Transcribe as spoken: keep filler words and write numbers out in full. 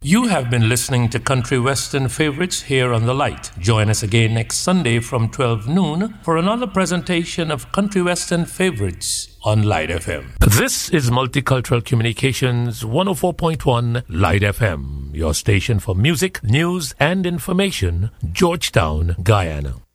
You have been listening to Country Western Favorites here on The Light. Join us again next Sunday from twelve noon for another presentation of Country Western Favorites on Light F M. This is Multicultural Communications one oh four point one Light F M, your station for music, news, and information, Georgetown, Guyana.